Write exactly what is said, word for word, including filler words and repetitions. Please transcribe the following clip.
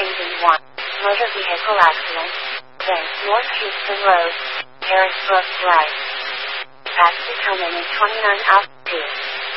Engine one. Motor vehicle accident. Then, North Houston Road. Harrisburg Drive. Taxi coming in twenty-nine Alpha.